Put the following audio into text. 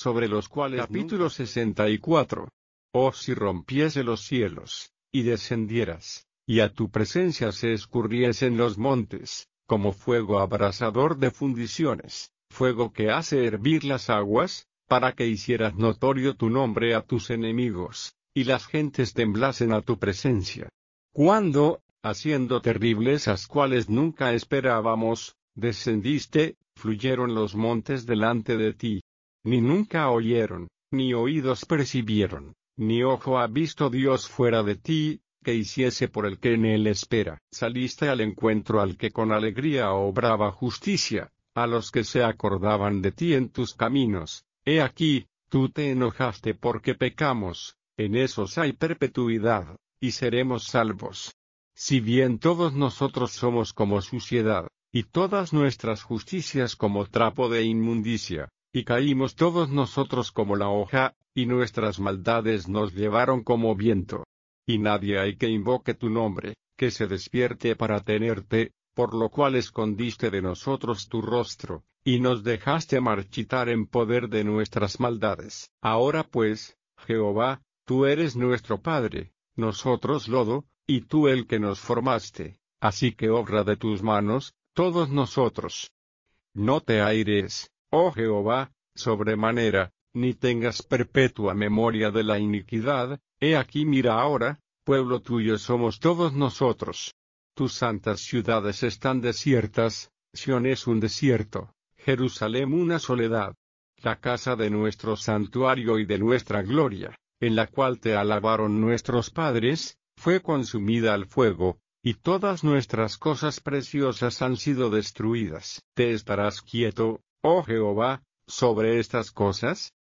sobre los cuales capítulo 64. Oh, si rompiese los cielos, y descendieras, y a tu presencia se escurriesen los montes, como fuego abrasador de fundiciones, fuego que hace hervir las aguas, para que hicieras notorio tu nombre a tus enemigos, y las gentes temblasen a tu presencia. Cuando, haciendo terribles las cuales nunca esperábamos, descendiste, fluyeron los montes delante de ti. Ni nunca oyeron, ni oídos percibieron, ni ojo ha visto Dios fuera de ti, que hiciese por el que en él espera. Saliste al encuentro al que con alegría obraba justicia, a los que se acordaban de ti en tus caminos. He aquí, tú te enojaste porque pecamos, en esos hay perpetuidad, y seremos salvos. Si bien todos nosotros somos como suciedad, y todas nuestras justicias como trapo de inmundicia, y caímos todos nosotros como la hoja, y nuestras maldades nos llevaron como viento. Y nadie hay que invoque tu nombre, que se despierte para tenerte, por lo cual escondiste de nosotros tu rostro, y nos dejaste marchitar en poder de nuestras maldades. Ahora pues, Jehová, tú eres nuestro Padre, nosotros lodo, y tú el que nos formaste, así que obra de tus manos, todos nosotros. No te aires, oh Jehová, sobremanera, ni tengas perpetua memoria de la iniquidad. He aquí mira ahora, pueblo tuyo somos todos nosotros. Tus santas ciudades están desiertas, Sión es un desierto, Jerusalén una soledad. La casa de nuestro santuario y de nuestra gloria, en la cual te alabaron nuestros padres, fue consumida al fuego, y todas nuestras cosas preciosas han sido destruidas. ¿Te estarás quieto, oh Jehová, sobre estas cosas?